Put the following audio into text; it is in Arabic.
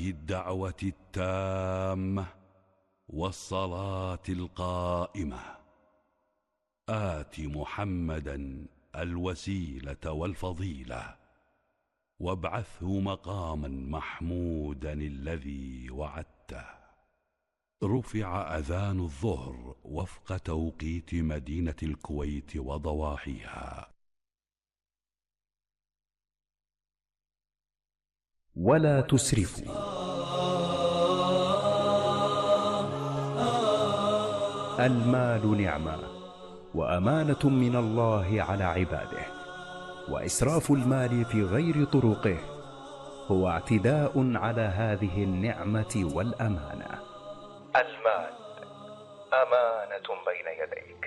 هذه الدعوة التامة والصلاة القائمة آت محمدا الوسيلة والفضيلة وابعثه مقاما محمودا الذي وعدته. رفع أذان الظهر وفق توقيت مدينة الكويت وضواحيها. ولا تسرفوا. المال نعمة وأمانة من الله على عباده، وإسراف المال في غير طرقه هو اعتداء على هذه النعمة والأمانة. المال أمانة بين يديك.